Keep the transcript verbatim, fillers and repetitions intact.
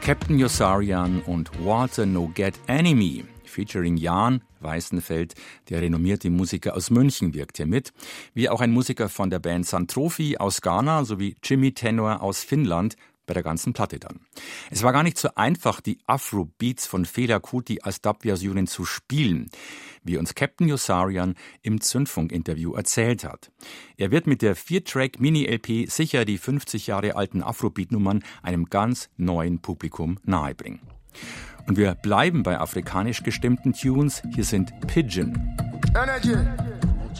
Captain Yossarian und Walter No Get Enemy, featuring Jan Weißenfeld, der renommierte Musiker aus München, wirkt hier mit, wie auch ein Musiker von der Band Santrofi aus Ghana sowie Jimmy Tenor aus Finnland bei der ganzen Platte dann. Es war gar nicht so einfach, die Afro-Beats von Fela Kuti als Dub-Versionen zu spielen, wie uns Captain Yossarian im Zündfunk-Interview erzählt hat. Er wird mit der vier-Track-Mini-L P sicher die fünfzig Jahre alten Afrobeat-Nummern einem ganz neuen Publikum nahebringen. Und wir bleiben bei afrikanisch gestimmten Tunes. Hier sind Pigeon. Energy.